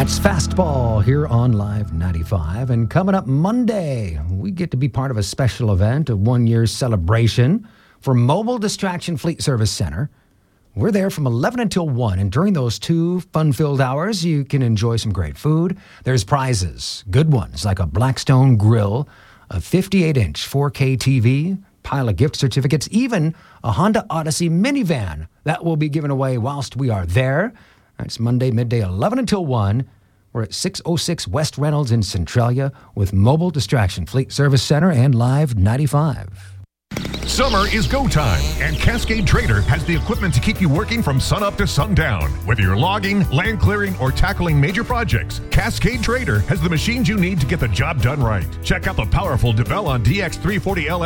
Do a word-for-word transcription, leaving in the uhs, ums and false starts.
That's Fastball here on Live ninety-five. And coming up Monday, we get to be part of a special event, a one-year celebration for Mobile Distraction Fleet Service Center. We're there from eleven until one, and during those two fun-filled hours, you can enjoy some great food. There's prizes, good ones, like a Blackstone grill, a fifty-eight inch four K T V, pile of gift certificates, even a Honda Odyssey minivan that will be given away whilst we are there. That's Monday, midday, eleven until one. We're at six oh six West Reynolds in Centralia with Mobile Distraction Fleet Service Center and Live ninety-five. Summer is go time, and Cascade Trader has the equipment to keep you working from sunup to sundown. Whether you're logging, land clearing, or tackling major projects, Cascade Trader has the machines you need to get the job done right. Check out the powerful Devellon D X three forty L S